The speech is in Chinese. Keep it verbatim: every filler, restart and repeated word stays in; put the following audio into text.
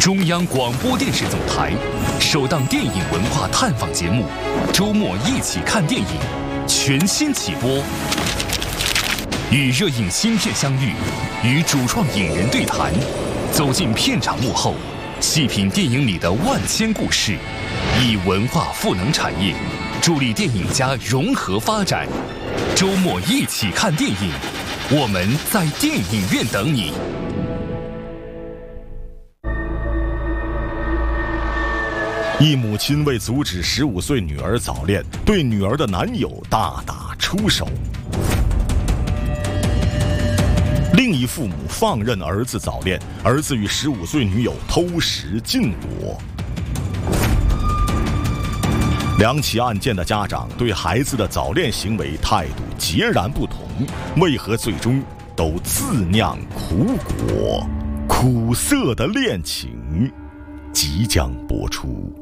中央广播电视总台首档电影文化探访节目《周末一起看电影》全新起播，与热映新片相遇，与主创影人对谈，走进片场幕后，细品电影里的万千故事，以文化赋能产业，助力电影家融合发展。周末一起看电影，我们在电影院等你。 一母亲为阻止十五岁女儿早恋，对女儿的男友大打出手。另一父母放任儿子早恋，儿子与十五岁女友偷食禁果。两起案件的家长对孩子的早恋行为态度截然不同，为何最终都自酿苦果？苦涩的恋情即将播出。